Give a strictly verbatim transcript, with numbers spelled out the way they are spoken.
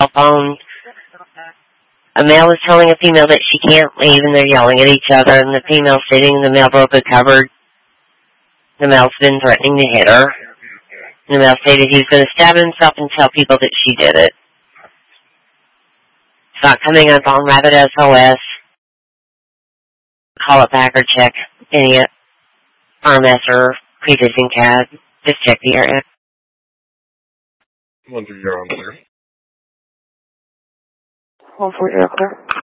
cell phone. A male is telling a female that she can't leave, and they're yelling at each other, and the female sitting in the male broke a cupboard. The male's been threatening to hit her. And the male stated he's going to stab himself and tell people that she did it. It's not coming up on Rapid S O S. Call it back or check any R M S or pre-existing C A D. Just check the area. One through your on clear. One for air clear.